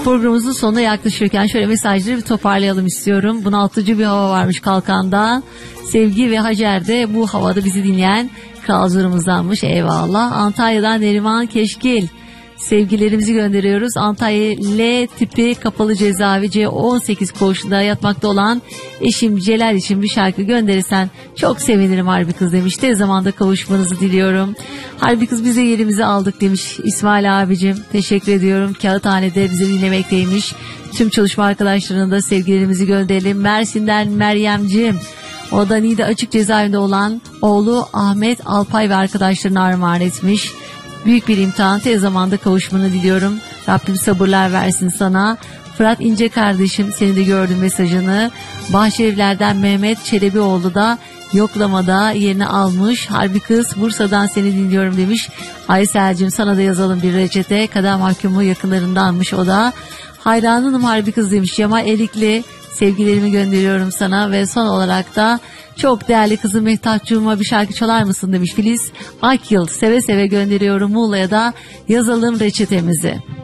Programımızın sonuna yaklaşırken şöyle mesajları bir toparlayalım istiyorum. Bunaltıcı bir hava varmış Kalkan'da. Sevgi ve Hacer de bu havada bizi dinleyen kralcılarımızdanmış. Eyvallah. Antalya'dan Neriman Keşkil. Sevgilerimizi gönderiyoruz. Antalya L tipi kapalı cezaevi C18 koğuşunda yatmakta olan eşim Celal için bir şarkı gönderirsen çok sevinirim harbi kız demiş. Tez zamanda kavuşmanızı diliyorum. Harbi kız bize yerimizi aldık demiş İsmail abicim. Teşekkür ediyorum. Kağıthane'de bizi dinlemekteymiş. Tüm çalışma arkadaşlarına da sevgilerimizi gönderelim. Mersin'den Meryem'cim. O da Niğde Açık Cezaevinde olan oğlu Ahmet Alpay ve arkadaşlarına armağan etmiş. Büyük bir imtihan, tez zamanda kavuşmanı diliyorum. Rabbim sabırlar versin sana. Fırat İnce kardeşim, seni de gördüm mesajını. Bahçelievler'den Mehmet Çelebioğlu da yoklamada yerini almış. Harbi kız, Bursa'dan seni dinliyorum demiş. Aysel'cim sana da yazalım bir reçete. Kader mahkumu yakınlarındanmış o da. Hayranınım harbi kız demiş. Cemal Erikli, sevgilerimi gönderiyorum sana ve son olarak da çok değerli kızım Mehtapçığıma bir şarkı çalar mısın demiş Filiz Akyıl. Seve seve gönderiyorum Muğla'ya da yazalım reçetemizi.